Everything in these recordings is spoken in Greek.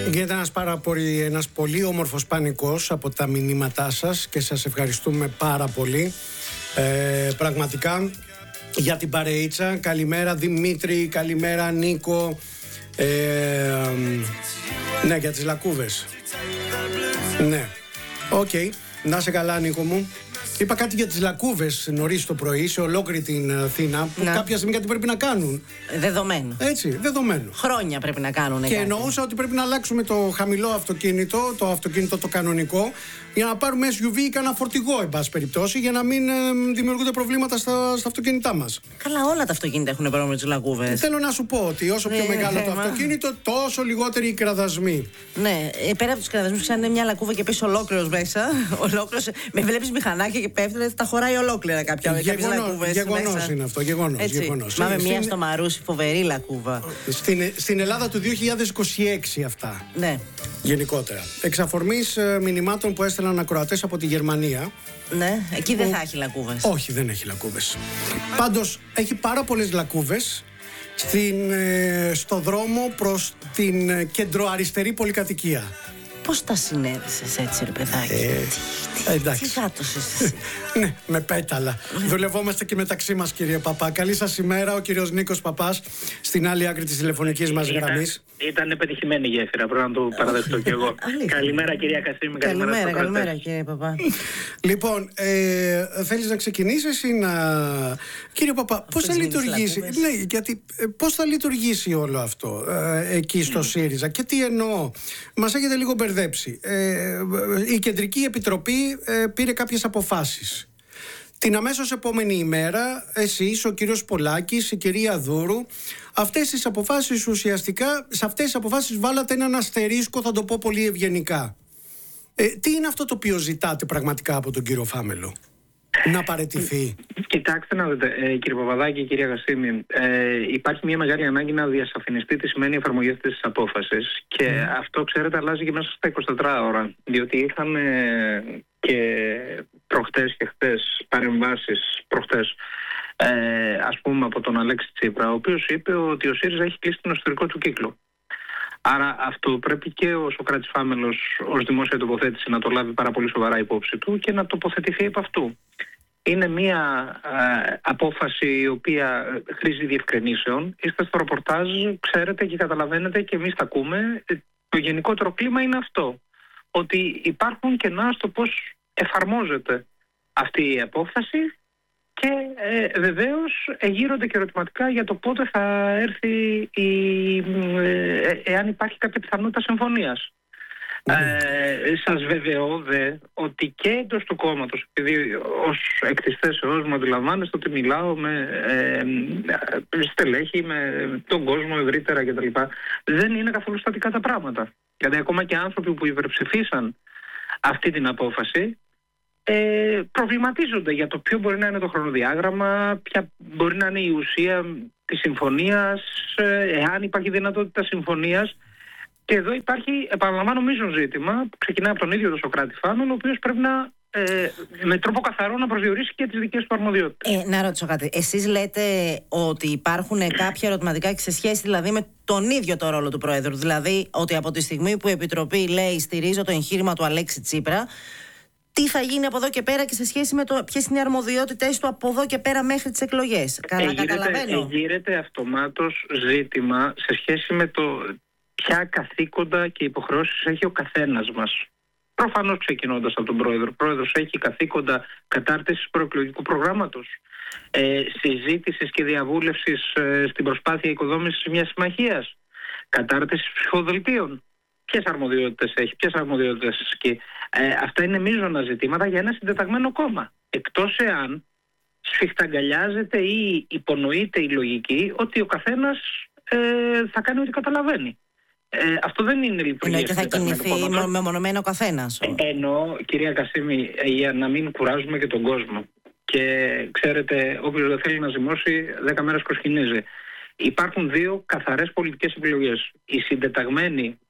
Γίνεται ένας πολύ όμορφος πανικός από τα μηνύματά σας και σας ευχαριστούμε πάρα πολύ. Πραγματικά για την παρεΐτσα. Καλημέρα Δημήτρη, καλημέρα Νίκο. Ναι, για τις λακκούβες. Ναι, οκ. Να σε καλά Νίκο μου. Είπα κάτι για τις λακκούβες νωρίς το πρωί σε ολόκληρη την Αθήνα που κάποια στιγμή κάτι πρέπει να κάνουν. Δεδομένο. Έτσι, δεδομένο. Χρόνια πρέπει να κάνουν. Και εννοούσα ότι πρέπει να αλλάξουμε το χαμηλό αυτοκίνητο, το αυτοκίνητο το κανονικό, για να πάρουμε SUV ή κανένα φορτηγό, εν πάση περιπτώσει, για να μην δημιουργούνται προβλήματα στα αυτοκίνητά μας. Καλά, όλα τα αυτοκίνητα έχουν πρόβλημα με τις λακκούβες. Θέλω να σου πω ότι όσο πιο μεγάλο το αυτοκίνητο, τόσο λιγότεροι οι κραδασμοί. Ναι, πέρα από τους κραδασμούς, αν είναι μια λακκούβα και πεις ολόκληρος μέσα, με βλέπεις μηχανάκια και πέφτει, τα χωράει ολόκληρα κάποια λακκούβες. Γεγονός είναι αυτό, γεγονός. Μάμε μια στο Μαρούσι, φοβερή λακκούβα. Στην Ελλάδα του 2026 αυτά. Ναι. Γενικότερα. Εξ αφορμής μηνυμάτων που έστελναν ακροατές από τη Γερμανία. Ναι, εκεί δεν θα έχει λακκούβες. Όχι, δεν έχει λακκούβες. Πάντως έχει πάρα πολλές λακκούβες στο δρόμο προς την κεντροαριστερή πολυκατοικία. Πώς τα συνέδεσες έτσι ρε παιδάκι? Εντάξει. Τι γάτος είσαι εσύ? Ναι, με πέταλα. Δουλευόμαστε και μεταξύ μας κύριε Παπά. Καλή σας ημέρα, ο κύριος Νίκος Παπάς στην άλλη άκρη της τηλεφωνικής μας γραμμής. Ήταν πετυχημένη η γέφυρα, πρέπει να το παραδεχτώ κι εγώ. Καλημέρα κυρία Κασίμη. Καλημέρα κύριε Παπά. Λοιπόν, θέλεις να ξεκινήσεις ή να... Κύριε Παπά, πώς θα λειτουργήσει? Ναι, γιατί πώς θα λειτουργήσει όλο αυτό εκεί στο ΣΥΡΙΖΑ και τι εννοώ? Μας έχετε λίγο μπερδέψει. Η Κεντρική Επιτροπή πήρε κάποιες αποφάσεις. Την αμέσως επόμενη ημέρα, εσείς, ο κύριος Πολάκης, η κυρία Δούρου, αυτές τις αποφάσεις ουσιαστικά, σε αυτές τις αποφάσεις βάλατε έναν αστερίσκο, θα το πω πολύ ευγενικά. Τι είναι αυτό το οποίο ζητάτε πραγματικά από τον κύριο Φάμελο? Να παραιτηθεί? Κοιτάξτε να δείτε, κύριε Παπαδάκη, κυρία Γασίμη, υπάρχει μια μεγάλη ανάγκη να διασαφινιστεί τι σημαίνει η εφαρμογή αυτής της απόφασης. Και αυτό, ξέρετε, αλλάζει και μέσα στα 24 ώρα. Διότι είχαμε και προχτές και χτες παρεμβάσεις, ας πούμε, από τον Αλέξη Τσίπρα, ο οποίος είπε ότι ο ΣΥΡΙΖΑ έχει κλείσει τον εσωτερικό του κύκλο. Άρα αυτό πρέπει και ο Σωκράτης Φάμελος ως δημόσια τοποθέτηση να το λάβει πάρα πολύ σοβαρά υπόψη του και να τοποθετηθεί επ' αυτού. Είναι μια απόφαση η οποία χρήζει διευκρινήσεων. Είστε στο ρεπορτάζ, ξέρετε και καταλαβαίνετε και εμείς τα ακούμε. Το γενικότερο κλίμα είναι αυτό. Ότι υπάρχουν κενά στο πώς εφαρμόζεται αυτή η απόφαση και βεβαίως γύρονται και ερωτηματικά για το πότε θα έρθει εάν υπάρχει κάποια πιθανότητα συμφωνίας. Σας βεβαιώ ότι και εντός του κόμματος, επειδή ως εκ της θέσεώς μου αντιλαμβάνεστε ότι μιλάω με στελέχη, με τον κόσμο ευρύτερα κτλ. Δεν είναι καθόλου στατικά τα πράγματα. Δηλαδή ακόμα και άνθρωποι που υπερψηφίσαν αυτή την απόφαση προβληματίζονται για το ποιο μπορεί να είναι το χρονοδιάγραμμα, ποια μπορεί να είναι η ουσία της συμφωνίας, εάν υπάρχει δυνατότητα συμφωνίας. Και εδώ υπάρχει, επαναλαμβάνω, μείζον ζήτημα που ξεκινάει από τον ίδιο τον Σωκράτη Φάμελο, ο οποίος πρέπει να με τρόπο καθαρό να προσδιορίσει και τις δικές του αρμοδιότητες. Να ρωτήσω κάτι. Εσείς λέτε ότι υπάρχουν κάποια ερωτηματικά και σε σχέση δηλαδή με τον ίδιο το ρόλο του Πρόεδρου. Δηλαδή ότι από τη στιγμή που η Επιτροπή λέει στηρίζω το εγχείρημα του Αλέξη Τσίπρα, τι θα γίνει από εδώ και πέρα και σε σχέση με το ποιες είναι οι αρμοδιότητες του από εδώ και πέρα μέχρι τις εκλογές? Καλά, καταλαβαίνω. Εγείρεται αυτομάτως ζήτημα σε σχέση με το ποια καθήκοντα και υποχρεώσεις έχει ο καθένας μας. Προφανώς ξεκινώντας από τον Πρόεδρο. Ο Πρόεδρος έχει καθήκοντα κατάρτισης προεκλογικού προγράμματος, συζήτησης και διαβούλευσης στην προσπάθεια οικοδόμησης μιας συμμαχίας, κατάρτισης ψηφοδελτίων. Ποιες αρμοδιότητες έχει, ποιες αρμοδιότητες ασκεί? Αυτά είναι μείζωνα ζητήματα για ένα συντεταγμένο κόμμα. Εκτός εάν σφιχταγκαλιάζεται ή υπονοείται η λογική ότι ο καθένας θα κάνει ό,τι καταλαβαίνει. Αυτό δεν είναι λειτουργία. Εννοείται θα κινηθεί μεμονωμένο ο καθένας. Εννοώ, κυρία Κασίμη, για να μην κουράζουμε και τον κόσμο. Και ξέρετε, όποιος δεν θέλει να ζυμώσει, 10 μέρες κοσκινίζει. Υπάρχουν δύο καθαρές πολιτικές επιλογές. Η συντεταγμένη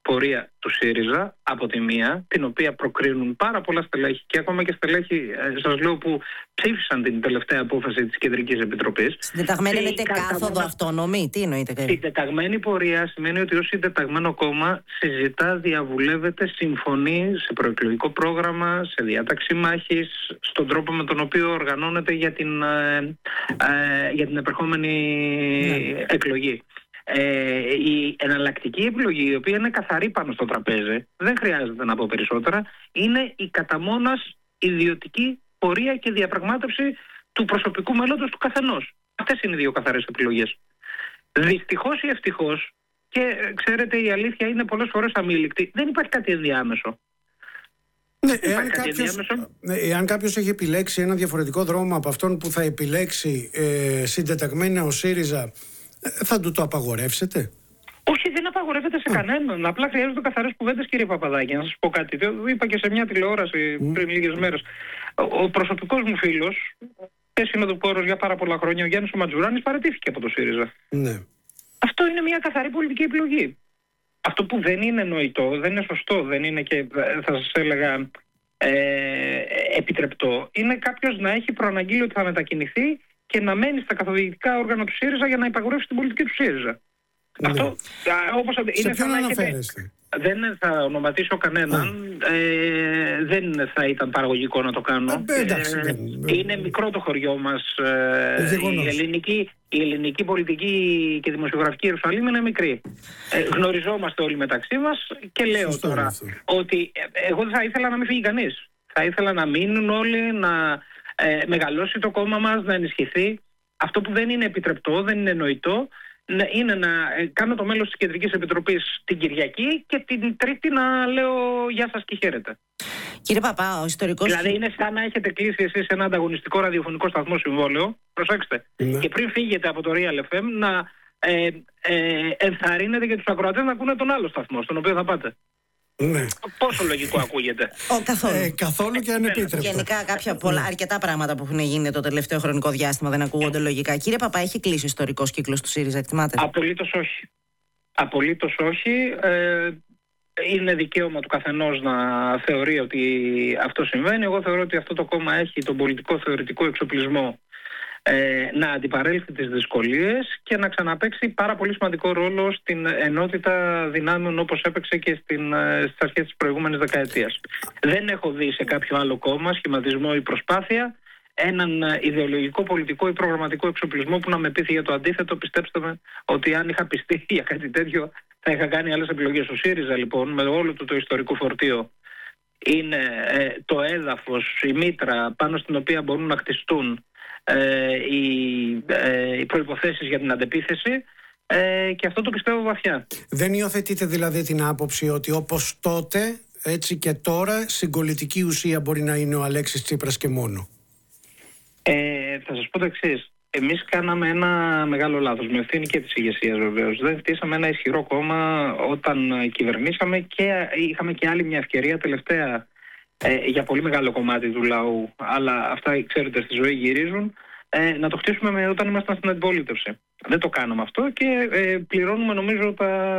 πορεία του ΣΥΡΙΖΑ από τη μία, την οποία προκρίνουν πάρα πολλά στελέχη και ακόμα και στελέχη, σας λέω, που ψήφισαν την τελευταία απόφαση της Κεντρικής Επιτροπής. Συντεταγμένη εννοείται κάθοδο αυτόνομη, τι εννοείται? Συντεταγμένη πορεία σημαίνει ότι ως συντεταγμένο κόμμα συζητά, διαβουλεύεται, συμφωνεί σε προεκλογικό πρόγραμμα, σε διάταξη μάχης, στον τρόπο με τον οποίο οργανώνεται για την επερχόμενη εκλογή. Η εναλλακτική επιλογή, η οποία είναι καθαρή πάνω στο τραπέζι, δεν χρειάζεται να πω περισσότερα, είναι η κατά μόνας ιδιωτική πορεία και διαπραγμάτευση του προσωπικού μέλλοντος του καθενός. Αυτές είναι οι δύο καθαρές επιλογές. Δυστυχώς ή ευτυχώς, και ξέρετε, η αλήθεια είναι πολλές φορές αμήλικτη, δεν υπάρχει κάτι ενδιάμεσο. Ναι, εάν κάποιος έχει επιλέξει ένα διαφορετικό δρόμο από αυτόν που θα επιλέξει συντεταγμένα ο ΣΥΡΙΖΑ, θα του το απαγορεύσετε? Όχι, δεν απαγορεύεται σε κανέναν. Απλά χρειάζονται καθαρές κουβέντες, κύριε Παπαδάκη. Να σας πω κάτι. Το είπα και σε μια τηλεόραση πριν λίγες μέρες. Ο προσωπικός μου φίλος, και συνοδοιπόρος για πάρα πολλά χρόνια, ο Γιάννης ο Ματζουράνης, παραιτήθηκε από το ΣΥΡΙΖΑ. Ναι. Αυτό είναι μια καθαρή πολιτική επιλογή. Αυτό που δεν είναι νοητό, δεν είναι σωστό, δεν είναι και θα σας έλεγα επιτρεπτό, είναι κάποιος να έχει προαναγγείλει ότι θα μετακινηθεί και να μένει στα καθοδηγητικά όργανα του ΣΥΡΙΖΑ για να υπαγορεύσει την πολιτική του ΣΥΡΙΖΑ. Ναι. Αυτό, όπως σε ποιον αναφέρεστε? Δεν θα ονοματίσω κανέναν, δεν θα ήταν παραγωγικό να το κάνω. Είναι μικρό το χωριό μας, η ελληνική πολιτική και δημοσιογραφική Ιερουσαλήμ είναι μικρή. Γνωριζόμαστε όλοι μεταξύ μας και λέω τώρα ότι εγώ θα ήθελα να μην φύγει κανείς. Θα ήθελα να μείνουν όλοι, να μεγαλώσει το κόμμα μας, να ενισχυθεί. Αυτό που δεν είναι επιτρεπτό, δεν είναι νοητό, είναι να κάνω το μέλος της Κεντρικής Επιτροπής την Κυριακή και την Τρίτη να λέω γεια σας και χαίρετε. Κύριε Παπά, ο ιστορικός... Δηλαδή είναι σαν να έχετε κλείσει εσείς ένα ανταγωνιστικό ραδιοφωνικό σταθμό συμβόλαιο, προσέξτε, και πριν φύγετε από το Real FM να ενθαρρύνετε και τους ακροατές να ακούνε τον άλλο σταθμό στον οποίο θα πάτε. Ναι. Πόσο λογικό ακούγεται? Καθόλου και ανεπίτρεπτο. Γενικά αρκετά πράγματα που έχουν γίνει το τελευταίο χρονικό διάστημα δεν ακούγονται λογικά. Κύριε Παπά, έχει κλείσει ο ιστορικός κύκλος του ΣΥΡΙΖΑ, εκτιμάτε? Απολύτως όχι. Απολύτως όχι. Είναι δικαίωμα του καθενός να θεωρεί ότι αυτό συμβαίνει. Εγώ θεωρώ ότι αυτό το κόμμα έχει τον πολιτικό θεωρητικό εξοπλισμό να αντιπαρέλθει τις δυσκολίες και να ξαναπαίξει πάρα πολύ σημαντικό ρόλο στην ενότητα δυνάμεων όπως έπαιξε και στις αρχές της προηγούμενης δεκαετίας. Δεν έχω δει σε κάποιο άλλο κόμμα σχηματισμό ή προσπάθεια έναν ιδεολογικό, πολιτικό ή προγραμματικό εξοπλισμό που να με πείθει για το αντίθετο. Πιστέψτε με ότι αν είχα πιστεί για κάτι τέτοιο θα είχα κάνει άλλες επιλογές. Ο ΣΥΡΙΖΑ λοιπόν με όλο το ιστορικό φορτίο είναι το έδαφος, η μήτρα πάνω στην οποία μπορούν να χτιστούν οι προϋποθέσεις για την αντεπίθεση, και αυτό το πιστεύω βαθιά. Δεν υιοθετείτε δηλαδή την άποψη ότι όπως τότε έτσι και τώρα συγκολητική ουσία μπορεί να είναι ο Αλέξης Τσίπρας και μόνο? Θα σας πω το εξής. Εμείς κάναμε ένα μεγάλο λάθος, με ευθύνη και της ηγεσίας βεβαίως. Δεν χτίσαμε ένα ισχυρό κόμμα όταν κυβερνήσαμε και είχαμε και άλλη μια ευκαιρία τελευταία για πολύ μεγάλο κομμάτι του λαού, αλλά αυτά ξέρετε στη ζωή γυρίζουν, να το χτίσουμε όταν ήμασταν στην αντιπολίτευση. Δεν το κάναμε αυτό και πληρώνουμε νομίζω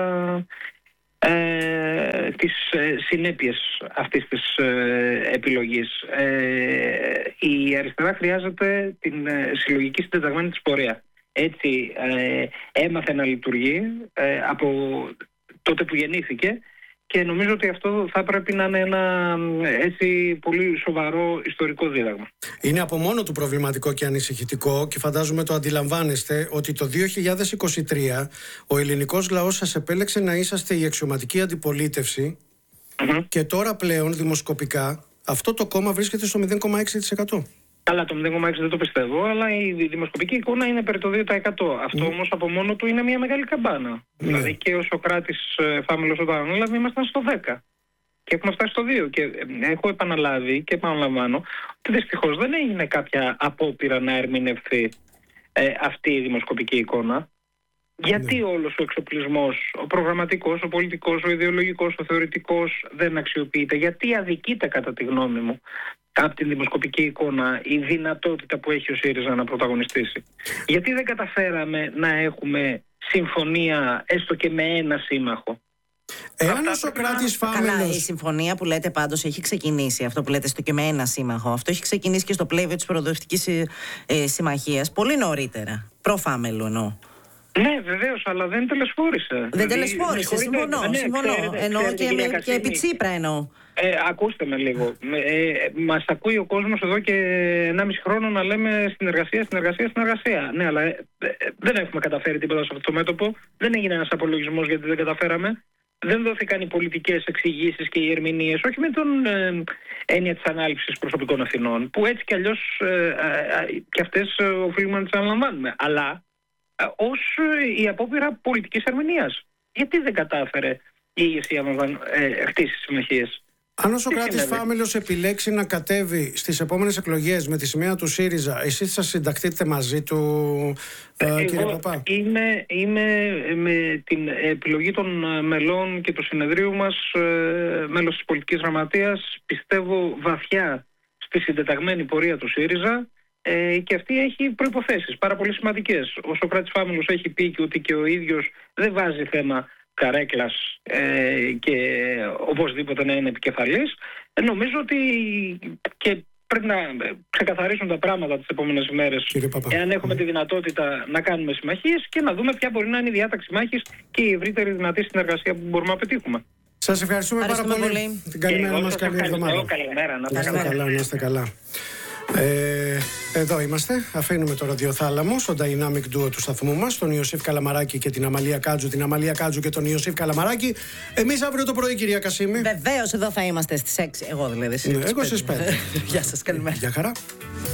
τις συνέπειες αυτής της επιλογής. Η αριστερά χρειάζεται την συλλογική συντεταγμένη της πορεία. Έτσι έμαθε να λειτουργεί από τότε που γεννήθηκε και νομίζω ότι αυτό θα πρέπει να είναι ένα έτσι πολύ σοβαρό ιστορικό δίδαγμα. Είναι από μόνο του προβληματικό και ανησυχητικό και φαντάζομαι το αντιλαμβάνεστε ότι το 2023 ο ελληνικός λαός σας επέλεξε να είσαστε η αξιωματική αντιπολίτευση και τώρα πλέον δημοσκοπικά αυτό το κόμμα βρίσκεται στο 0,6%. Καλά, το 0,6 δεν το πιστεύω, αλλά η δημοσκοπική εικόνα είναι περί το 2%. Αυτό όμως από μόνο του είναι μια μεγάλη καμπάνα. Δηλαδή και ο Σωκράτης Φάμελος όταν ανέλαβε ήμασταν στο 10 και έχουμε φτάσει στο 2. Και έχω επαναλάβει και επαναλαμβάνω ότι δυστυχώς δεν έγινε κάποια απόπειρα να ερμηνευθεί αυτή η δημοσκοπική εικόνα. Γιατί όλος ο εξοπλισμός, ο προγραμματικός, ο πολιτικός, ο ιδεολογικός, ο θεωρητικός δεν αξιοποιείται? Γιατί αδικείται κατά τη γνώμη μου από την δημοσκοπική εικόνα η δυνατότητα που έχει ο ΣΥΡΙΖΑ να πρωταγωνιστήσει? Γιατί δεν καταφέραμε να έχουμε συμφωνία έστω και με ένα σύμμαχο? Εάν ο Σωκράτης Φάμελος. Καλά, η συμφωνία που λέτε πάντως έχει ξεκινήσει, αυτό που λέτε στο και με ένα σύμμαχο, αυτό έχει ξεκινήσει και στο πλαίσιο της Προοδευτικής Συμμαχίας πολύ νωρίτερα. Προ-Φάμελου εννοώ. Ναι, βεβαίως, αλλά δεν τελεσφόρησε. Δεν τελεσφόρησε, συμφωνώ. Εννοώ και επί Τσίπρα εννοώ. Ακούστε με λίγο. Μας ακούει ο κόσμος εδώ και 1,5 χρόνο να λέμε συνεργασία. Ναι, αλλά δεν έχουμε καταφέρει τίποτα σε αυτό το μέτωπο. Δεν έγινε ένας απολογισμός γιατί δεν καταφέραμε. Δεν δόθηκαν οι πολιτικές εξηγήσεις και οι ερμηνείες, όχι με τον έννοια της ανάληψης προσωπικών ευθυνών, που έτσι κι αλλιώς και αυτές οφείλουμε να τις αναλαμβάνουμε, αλλά ως η απόπειρα πολιτικής ερμηνείας. Γιατί δεν κατάφερε η ηγεσία μας να χτίσει συμμαχίες? Αν ο Σωκράτης Φάμελος επιλέξει να κατέβει στις επόμενες εκλογές με τη σημαία του ΣΥΡΙΖΑ, εσείς θα συνταχθείτε μαζί του, κύριε Παπά? Είμαι με την επιλογή των μελών και του συνεδρίου μας μέλος της πολιτικής γραμματείας. Πιστεύω βαθιά στη συντεταγμένη πορεία του ΣΥΡΙΖΑ και αυτή έχει προϋποθέσεις πάρα πολύ σημαντικές. Ο Σωκράτης Φάμελος έχει πει ότι και ο ίδιος δεν βάζει θέμα καρέκλας και οπωσδήποτε να είναι επικεφαλής. Νομίζω ότι και πρέπει να ξεκαθαρίσουν τα πράγματα τις επόμενες ημέρες, εάν έχουμε τη δυνατότητα να κάνουμε συμμαχίες και να δούμε ποια μπορεί να είναι η διάταξη μάχης και η ευρύτερη δυνατή συνεργασία που μπορούμε να πετύχουμε. Σας ευχαριστούμε πάρα πολύ. Την καλημέρα μας, καλή εβδομάδα. Καλημέρα, να είστε καλά. Εδώ είμαστε. Αφήνουμε το ραδιοθάλαμο στο Dynamic Duo του σταθμού μας, τον Ιωσήφ Καλαμαράκη και την Αμαλία Κάτζου, την Αμαλία Κάτζου και τον Ιωσήφ Καλαμαράκη. Εμείς αύριο το πρωί, κυρία Κασίμη. Βεβαίως, εδώ θα είμαστε στις 6. Εγώ δηλαδή. Εγώ στις 5. Γεια σας, καλημέρα. Γεια χαρά.